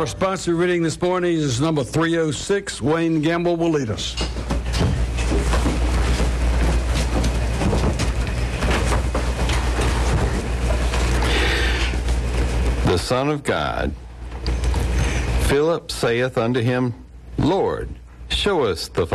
sponsor reading this morning is number 306. Wayne Gamble will lead us. The Son of God. Philip saith unto him, Lord, show us the